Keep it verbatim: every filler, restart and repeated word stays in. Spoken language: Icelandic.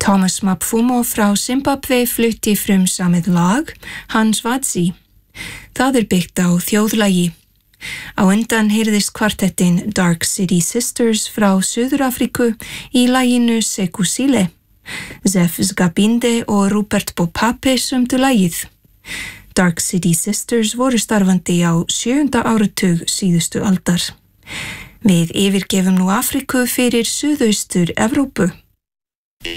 Thomas Mapfumo frá Zimbabwe flutti frumsamið lag Hans Vadzi. Það er byggt á þjóðlagi. Á undan heyrðist kvartettin Dark City Sisters frá Suður-Afríku í laginu Sekusile. Zef Zgabinde og Rupert Bopape sömdu lagið. Dark City Sisters voru starfandi á sjöunda áratug síðustu aldar. Við yfirgefum nú Afríku fyrir suðaustur Evrópu.